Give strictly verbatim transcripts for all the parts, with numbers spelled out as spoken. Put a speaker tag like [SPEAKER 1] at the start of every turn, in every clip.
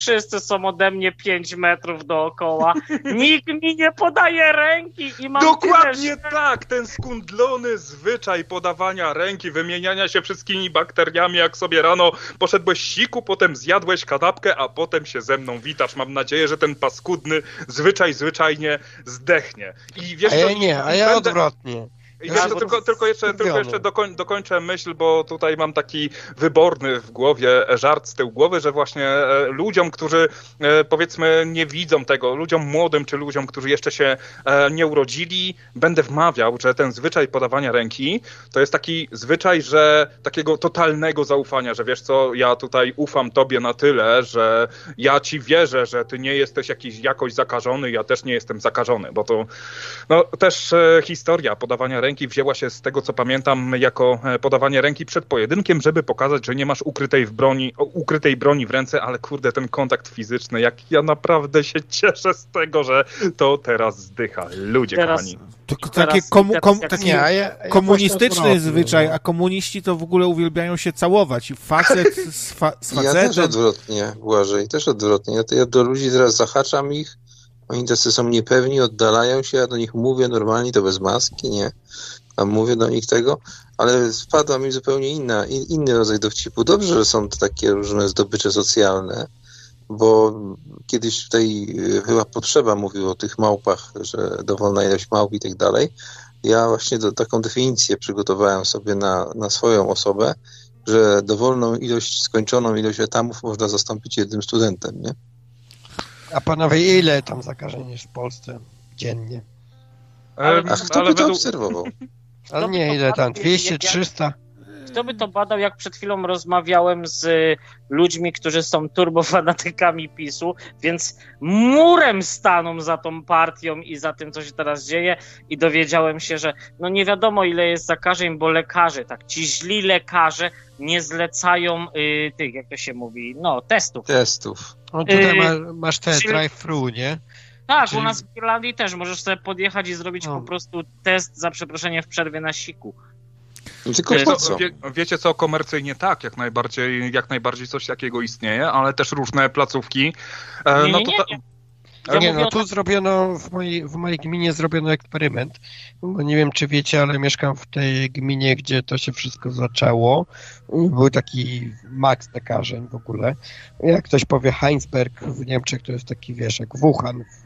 [SPEAKER 1] Wszyscy są ode mnie pięć metrów dookoła. Nikt mi nie podaje ręki i mam
[SPEAKER 2] Dokładnie
[SPEAKER 1] tyle...
[SPEAKER 2] tak, ten skundlony zwyczaj podawania ręki, wymieniania się wszystkimi bakteriami, jak sobie rano poszedłeś siku, potem zjadłeś kanapkę, a potem się ze mną witasz. Mam nadzieję, że ten paskudny zwyczaj zwyczajnie zdechnie. I wiesz,
[SPEAKER 3] a ja
[SPEAKER 2] to,
[SPEAKER 3] nie, a ja
[SPEAKER 2] będę...
[SPEAKER 3] odwrotnie.
[SPEAKER 2] I wiesz, to tylko, tylko jeszcze, tylko jeszcze dokoń, dokończę myśl, bo tutaj mam taki wyborny w głowie żart z tyłu głowy, że właśnie e, ludziom, którzy e, powiedzmy nie widzą tego, ludziom młodym czy ludziom, którzy jeszcze się e, nie urodzili, będę wmawiał, że ten zwyczaj podawania ręki to jest taki zwyczaj, że takiego totalnego zaufania, że wiesz co, ja tutaj ufam tobie na tyle, że ja ci wierzę, że ty nie jesteś jakiś, jakoś zakażony, ja też nie jestem zakażony, bo to no, też e, historia podawania ręki wzięła się z tego, co pamiętam, jako podawanie ręki przed pojedynkiem, żeby pokazać, że nie masz ukrytej w broni, ukrytej broni w ręce, ale kurde, ten kontakt fizyczny, jak ja naprawdę się cieszę z tego, że to teraz zdycha. Ludzie,
[SPEAKER 1] teraz,
[SPEAKER 2] kochani.
[SPEAKER 4] To takie komu, kom, taki
[SPEAKER 3] nie, a ja, ja
[SPEAKER 4] komunistyczny zwyczaj, a komuniści to w ogóle uwielbiają się całować. I facet z, fa, z facetem...
[SPEAKER 5] Ja też odwrotnie, Błażej, też odwrotnie. Ja, to ja do ludzi teraz zahaczam ich, oni tacy są niepewni, oddalają się, ja do nich mówię normalnie, to bez maski, nie? A mówię do nich tego, ale spadła mi zupełnie inna, inny rodzaj dowcipu. Dobrze, że są to takie różne zdobycze socjalne, bo kiedyś tutaj chyba Potrzeba mówił o tych małpach, że dowolna ilość małp i tak dalej. Ja właśnie do, taką definicję przygotowałem sobie na, na swoją osobę, że dowolną ilość, skończoną ilość etamów można zastąpić jednym studentem, nie?
[SPEAKER 3] A panowie, ile tam zakażeń jest w Polsce dziennie?
[SPEAKER 2] Ale,
[SPEAKER 5] A kto
[SPEAKER 2] ale
[SPEAKER 5] by to
[SPEAKER 2] według...
[SPEAKER 5] obserwował?
[SPEAKER 3] Ale nie, ile tam? dwieście, trzysta?
[SPEAKER 1] Kto by to badał, jak przed chwilą rozmawiałem z ludźmi, którzy są turbofanatykami PiSu, więc murem staną za tą partią i za tym, co się teraz dzieje, i dowiedziałem się, że no nie wiadomo, ile jest zakażeń, bo lekarze, tak, ci źli lekarze nie zlecają y, tych, jak to się mówi, no, testów.
[SPEAKER 5] Testów.
[SPEAKER 3] No tutaj
[SPEAKER 1] Yy,
[SPEAKER 3] ma, masz te
[SPEAKER 1] czyli-
[SPEAKER 3] drive-thru, nie?
[SPEAKER 1] Tak,
[SPEAKER 3] Czyli-
[SPEAKER 1] u nas w Irlandii też możesz sobie podjechać i zrobić
[SPEAKER 3] No.
[SPEAKER 1] po prostu test, za przeproszeniem, w przerwie na siku.
[SPEAKER 5] No tylko
[SPEAKER 1] Yy,
[SPEAKER 5] po
[SPEAKER 1] to
[SPEAKER 5] co?
[SPEAKER 2] Wie, wiecie co, komercyjnie tak, jak najbardziej, jak najbardziej coś takiego istnieje, ale też różne placówki. E,
[SPEAKER 1] Nie,
[SPEAKER 2] no
[SPEAKER 1] nie,
[SPEAKER 2] to
[SPEAKER 1] nie,
[SPEAKER 2] ta...
[SPEAKER 1] nie.
[SPEAKER 3] Ja
[SPEAKER 1] Ja
[SPEAKER 3] nie,
[SPEAKER 1] mówię
[SPEAKER 3] no
[SPEAKER 1] o
[SPEAKER 3] tu
[SPEAKER 1] tak-
[SPEAKER 3] zrobiono, w mojej, w mojej gminie zrobiono eksperyment, bo nie wiem, czy wiecie, ale mieszkam w tej gminie, gdzie to się wszystko zaczęło. Był taki maks zakażeń w ogóle. Jak ktoś powie Heinsberg w Niemczech, to jest taki, wiesz, jak Wuhan w,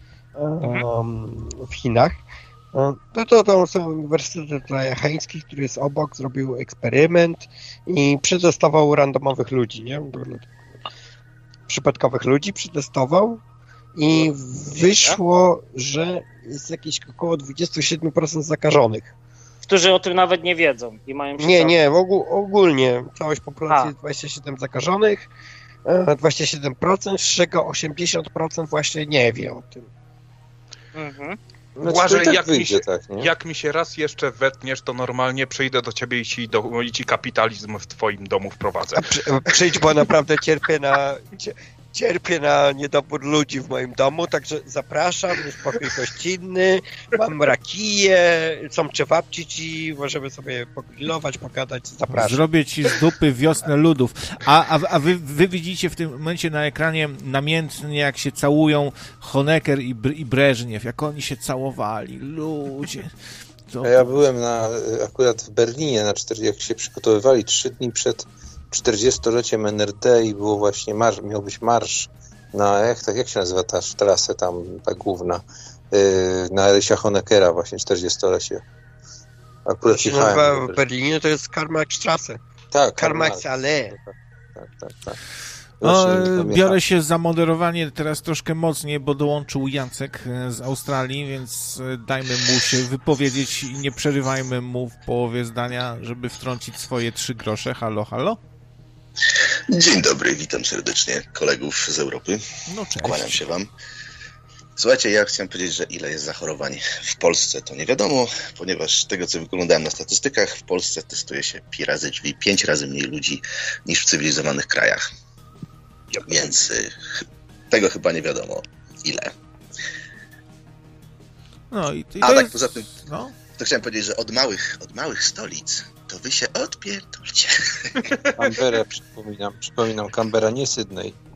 [SPEAKER 3] um, w Chinach. No to, to są Uniwersytet Jagielloński, który jest obok, zrobił eksperyment i przetestował randomowych ludzi, nie? Przypadkowych ludzi przetestował i wyszło, że jest jakieś około dwadzieścia siedem procent zakażonych.
[SPEAKER 1] Którzy o tym nawet nie wiedzą i mają się
[SPEAKER 3] Nie,
[SPEAKER 1] cał-
[SPEAKER 3] nie, ogó- ogólnie całość populacji
[SPEAKER 1] A.
[SPEAKER 3] jest dwadzieścia siedem zakażonych, e, dwadzieścia siedem procent, z czego osiemdziesiąt procent właśnie nie wie o tym.
[SPEAKER 1] Mhm.
[SPEAKER 5] Znaczy,
[SPEAKER 2] Błażej,
[SPEAKER 5] to i tak
[SPEAKER 2] jak mi
[SPEAKER 5] wyjdzie,
[SPEAKER 2] się-
[SPEAKER 5] tak, nie?
[SPEAKER 2] Jak mi się raz jeszcze wetniesz, to normalnie przyjdę do ciebie i ci, do, i ci kapitalizm w twoim domu wprowadzę.
[SPEAKER 3] A przy, przyjdź, bo naprawdę cierpię na, cie- cierpię na niedobór ludzi w moim domu, także zapraszam, jest pokój gościnny, mam rakiję, są czewapci ci, możemy sobie pogrillować, pogadać, zapraszam.
[SPEAKER 4] Zrobię ci z dupy wiosnę ludów. A, a, a wy, wy widzicie w tym momencie na ekranie namiętnie, jak się całują Honecker i, Br- i Breżniew, jak oni się całowali. Ludzie. To...
[SPEAKER 5] A ja byłem na, akurat w Berlinie, na cztery, jak się przygotowywali trzy dni przed czterdziestoleciem N R D i było właśnie marsz, miał być marsz na, jak, tak, jak się nazywa ta trasa tam, ta główna, yy, na Rysia Honeckera właśnie czterdziestolecie. Akurat
[SPEAKER 3] To się
[SPEAKER 5] jechałem.
[SPEAKER 3] nazywa w Berlinie, to jest Karl-Marx-Straße.
[SPEAKER 5] Tak,
[SPEAKER 3] Karl-Marx-Allee.
[SPEAKER 5] Tak, tak, tak.
[SPEAKER 4] No,
[SPEAKER 5] Znaczy, tam
[SPEAKER 4] biorę
[SPEAKER 5] jechałem.
[SPEAKER 4] się za moderowanie teraz troszkę mocniej, bo dołączył Jacek z Australii, więc dajmy mu się wypowiedzieć i nie przerywajmy mu w połowie zdania, żeby wtrącić swoje trzy grosze. Halo, halo?
[SPEAKER 6] Dzień dobry, witam serdecznie kolegów z Europy.
[SPEAKER 4] No cześć.
[SPEAKER 6] Kłaniam się wam. Słuchajcie, ja chciałem powiedzieć, że ile jest zachorowań w Polsce, to nie wiadomo, ponieważ z tego, co wyglądałem na statystykach, w Polsce testuje się pi razy, czyli pięć razy mniej ludzi niż w cywilizowanych krajach. Więc y, tego chyba nie wiadomo ile.
[SPEAKER 4] No i, i
[SPEAKER 6] A
[SPEAKER 4] to
[SPEAKER 6] tak
[SPEAKER 4] jest,
[SPEAKER 6] poza tym,
[SPEAKER 4] no.
[SPEAKER 6] to chciałem powiedzieć, że od małych, od małych stolic to wy się odpierdolcie.
[SPEAKER 5] Canberra, przypominam, przypominam, Canberra, nie Sydney.